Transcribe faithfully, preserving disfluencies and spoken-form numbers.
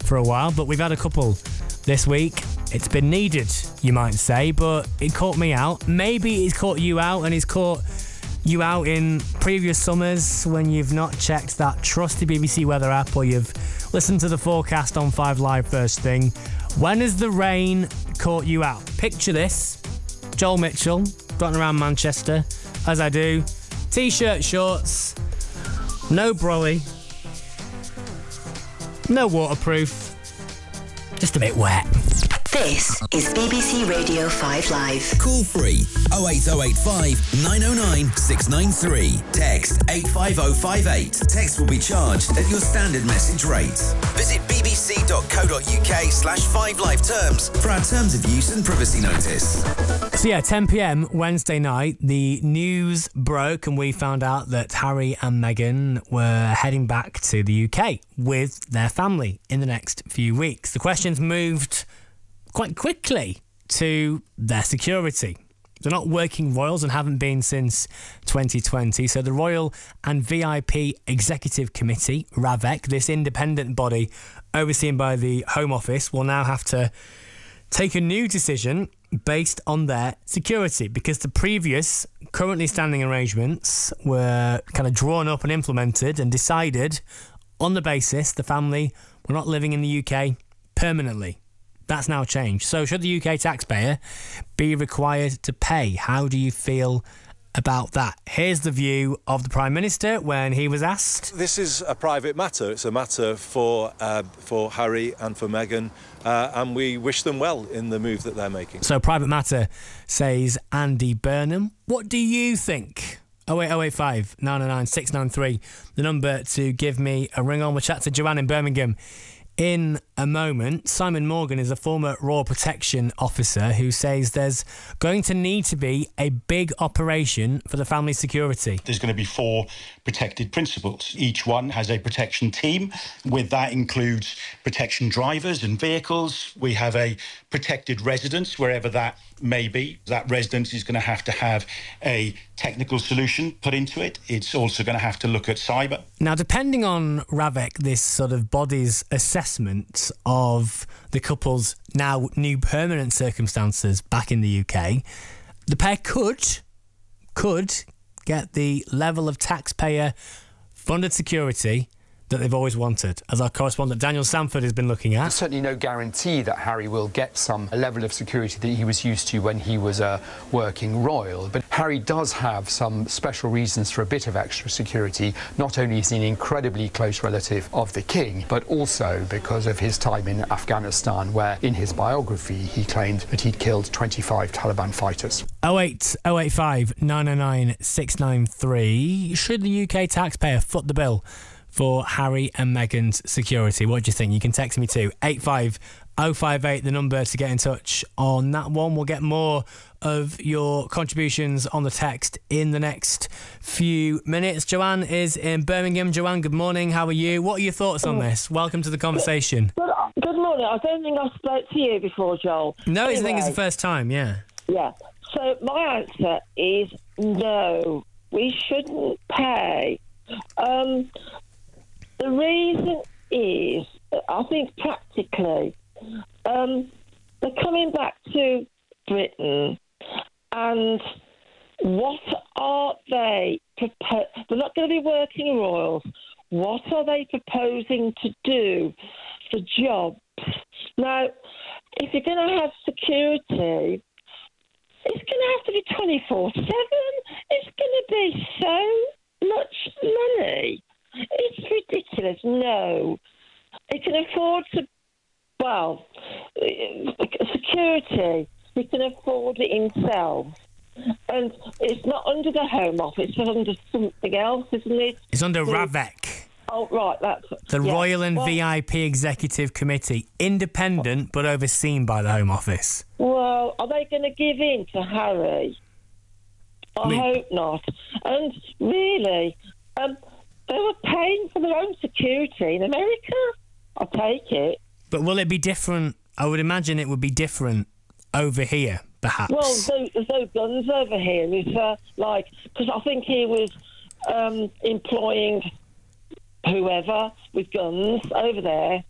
for a while, but we've had a couple this week. It's been needed, you might say, but it caught me out. Maybe it's caught you out, and it's caught you out in previous summers when you've not checked that trusty B B C weather app, or you've listened to the forecast on five Live first thing. When has the rain caught you out? Picture this: Joel Mitchell, gotten around Manchester, as I do. T-shirt, shorts, no brolly, no waterproof, just a bit wet. This is B B C Radio five Live. Call free oh eight oh eight five nine oh nine six nine three. Text eight five oh five eight. Text will be charged at your standard message rate. Visit bbc.co.uk slash 5live terms for our terms of use and privacy notice. So yeah, ten p.m. Wednesday night, the news broke and we found out that Harry and Meghan were heading back to the U K with their family in the next few weeks. The questions moved quite quickly to their security. They're not working royals and haven't been since twenty twenty. So the Royal and V I P Executive Committee, R A V E C, this independent body overseen by the Home Office, will now have to take a new decision based on their security, because the previous currently standing arrangements were kind of drawn up and implemented and decided on the basis the family were not living in the U K permanently. That's now changed. So should the U K taxpayer be required to pay? How do you feel about that? Here's the view of the Prime Minister when he was asked. This is a private matter. It's a matter for uh, for Harry and for Meghan, uh, and we wish them well in the move that they're making. So private matter, says Andy Burnham. What do you think? oh eight oh eight five nine oh nine six nine three, the number to give me a ring on. We'll chat to Joanne in Birmingham in a moment. Simon Morgan is a former Royal Protection Officer who says there's going to need to be a big operation for the family security. There's going to be four protected principals. Each one has a protection team. With that includes protection drivers and vehicles. We have a protected residence, wherever that may be. That residence is going to have to have a technical solution put into it. It's also going to have to look at cyber. Now, depending on R A V E C, this sort of body's assessment of the couple's now new permanent circumstances back in the U K, the pair could, could get the level of taxpayer funded security that they've always wanted, as our correspondent Daniel Sanford has been looking at. There's certainly no guarantee that Harry will get some level of security that he was used to when he was a working royal, but Harry does have some special reasons for a bit of extra security. Not only is he an incredibly close relative of the king, but also because of his time in Afghanistan, where in his biography he claimed that he'd killed twenty-five Taliban fighters. oh eight oh eight five nine oh nine six nine three. Should the U K taxpayer foot the bill for Harry and Meghan's security? What do you think? You can text me to eight five oh five eight, the number to get in touch on that one. We'll get more of your contributions on the text in the next few minutes. Joanne is in Birmingham. Joanne, good morning. How are you? What are your thoughts on this? Welcome to the conversation. Good, good morning. I don't think I spoke to you before, Joel. No, anyway, I think it's the first time, yeah. Yeah. So my answer is no. We shouldn't pay. Um... The reason is, I think practically, um, they're coming back to Britain, and what are they propo- They're not going to be working royals. What are they proposing to do for jobs? Now, if you're going to have security, it's going to have to be twenty-four seven. It's going to be so much money. It's ridiculous. No. It can afford to, well, security, he can afford it himself. And it's not under the Home Office, it's under something else, isn't it? It's under R A V E C. Oh, right, that's... The yeah. Royal and well, V I P Executive Committee, independent but overseen by the Home Office. Well, are they going to give in to Harry? I, I mean, hope not. And really... Um, They were paying for their own security in America. I'll take it. But will it be different? I would imagine it would be different over here, perhaps. Well, there's no guns over here. It's uh, like, because I think he was um, employing whoever with guns over there.